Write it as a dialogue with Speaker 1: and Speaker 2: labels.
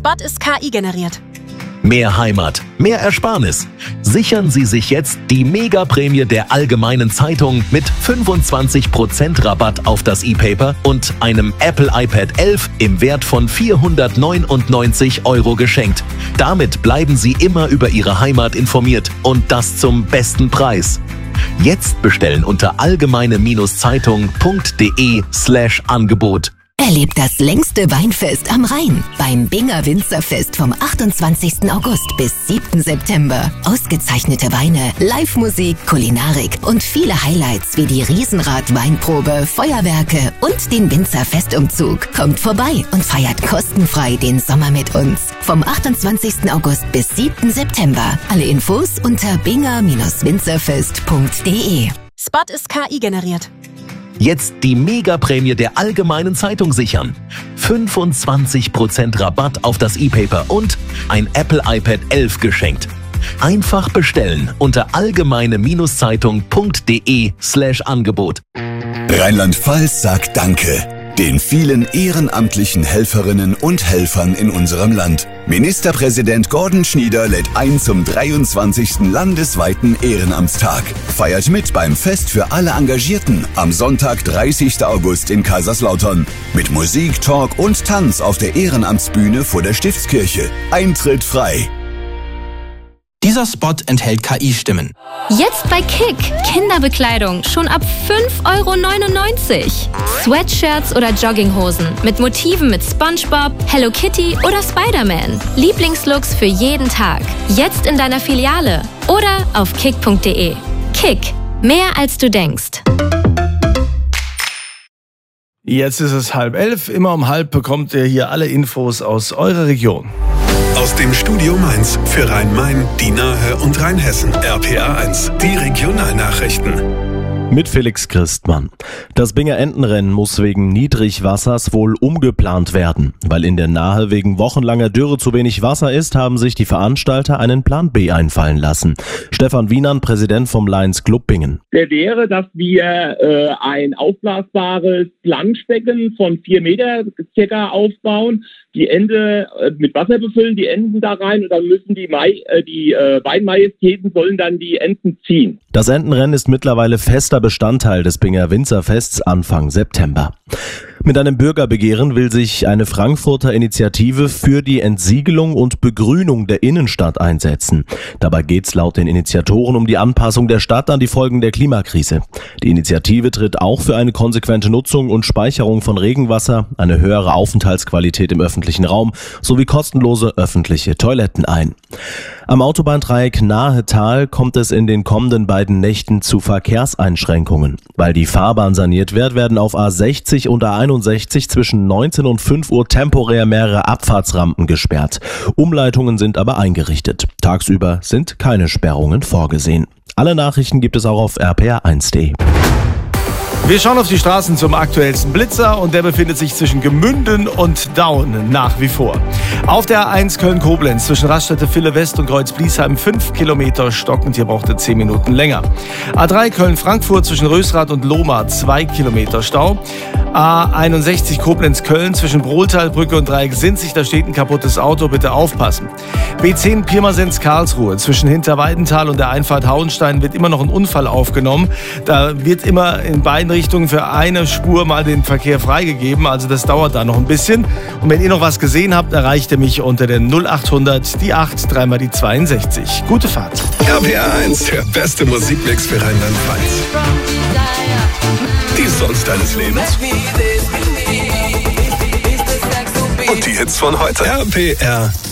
Speaker 1: Spot ist KI generiert.
Speaker 2: Mehr Heimat, mehr Ersparnis. Sichern Sie sich jetzt die Mega-Prämie der Allgemeinen Zeitung mit 25% Rabatt auf das E-Paper und einem Apple iPad 11 im Wert von 499 € geschenkt. Damit bleiben Sie immer über Ihre Heimat informiert und das zum besten Preis. Jetzt bestellen unter allgemeine-zeitung.de/Angebot.
Speaker 3: Erlebt das längste Weinfest am Rhein beim Binger Winzerfest vom 28. August bis 7. September. Ausgezeichnete Weine, Live-Musik, Kulinarik und viele Highlights wie die Riesenrad-Weinprobe, Feuerwerke und den Winzerfestumzug. Kommt vorbei und feiert kostenfrei den Sommer mit uns. Vom 28. August bis 7. September. Alle Infos unter binger-winzerfest.de.
Speaker 1: Spot ist KI generiert.
Speaker 2: Jetzt die Mega-Prämie der Allgemeinen Zeitung sichern. 25% Rabatt auf das E-Paper und ein Apple iPad 11 geschenkt. Einfach bestellen unter allgemeine-zeitung.de/Angebot.
Speaker 4: Rheinland-Pfalz sagt Danke den vielen ehrenamtlichen Helferinnen und Helfern in unserem Land. Ministerpräsident Gordon Schnieder lädt ein zum 23. landesweiten Ehrenamtstag. Feiert mit beim Fest für alle Engagierten am Sonntag, 30. August in Kaiserslautern. Mit Musik, Talk und Tanz auf der Ehrenamtsbühne vor der Stiftskirche. Eintritt frei.
Speaker 5: Dieser Spot enthält KI-Stimmen.
Speaker 6: Jetzt bei Kick. Kinderbekleidung schon ab 5,99 €. Sweatshirts oder Jogginghosen mit Motiven mit SpongeBob, Hello Kitty oder Spider-Man. Lieblingslooks für jeden Tag. Jetzt in deiner Filiale oder auf kick.de. Kick. Mehr als du denkst.
Speaker 7: Jetzt ist es 10:30. Immer um 10:30 bekommt ihr hier alle Infos aus eurer Region.
Speaker 8: Aus dem Studio Mainz für Rhein-Main, die Nahe und Rheinhessen. RPA 1, die Regionalnachrichten.
Speaker 9: Mit Felix Christmann. Das Binger Entenrennen muss wegen Niedrigwassers wohl umgeplant werden. Weil in der Nahe wegen wochenlanger Dürre zu wenig Wasser ist, haben sich die Veranstalter einen Plan B einfallen lassen. Stefan Wienand, Präsident vom Lions Club Bingen.
Speaker 10: Der wäre, dass wir ein aufblasbares Planschbecken von 4 Meter circa aufbauen, die Ende mit Wasser befüllen, die Enden da rein und dann müssen die Weinmajestäten sollen dann die Enten ziehen.
Speaker 9: Das Entenrennen ist mittlerweile fester Bestandteil des Binger Winzerfests Anfang September. Mit einem Bürgerbegehren will sich eine Frankfurter Initiative für die Entsiegelung und Begrünung der Innenstadt einsetzen. Dabei geht es laut den Initiatoren um die Anpassung der Stadt an die Folgen der Klimakrise. Die Initiative tritt auch für eine konsequente Nutzung und Speicherung von Regenwasser, eine höhere Aufenthaltsqualität im öffentlichen Raum sowie kostenlose öffentliche Toiletten ein. Am Autobahndreieck Nahe-Tal kommt es in den kommenden beiden Nächten zu Verkehrseinschränkungen. Weil die Fahrbahn saniert wird, werden auf A60 und A61 zwischen 19 und 5 Uhr temporär mehrere Abfahrtsrampen gesperrt. Umleitungen sind aber eingerichtet. Tagsüber sind keine Sperrungen vorgesehen. Alle Nachrichten gibt es auch auf rpa1.de.
Speaker 7: Wir schauen auf die Straßen zum aktuellsten Blitzer und der befindet sich zwischen Gemünden und Daun nach wie vor. Auf der A1 Köln-Koblenz zwischen Raststätte Ville West und Kreuz-Bliesheim 5 Kilometer stockend, hier braucht er 10 Minuten länger. A3 Köln-Frankfurt zwischen Rösrath und Lohmar 2 Kilometer Stau. A61 Koblenz-Köln zwischen Brohltalbrücke und Dreieck Sinzig, da steht ein kaputtes Auto, bitte aufpassen. B10 Pirmasens-Karlsruhe zwischen Hinterweidenthal und der Einfahrt Hauenstein wird immer noch ein Unfall aufgenommen. Da wird immer in beiden Richtungen für eine Spur mal den Verkehr freigegeben, also das dauert da noch ein bisschen. Und wenn ihr noch was gesehen habt, erreicht ihr mich unter der 0800 die 8 3 mal die 62. Gute Fahrt.
Speaker 8: RPA 1, der beste Musikmix für Rheinland-Pfalz. Die Songs deines Lebens. Und die Hits von heute. RPR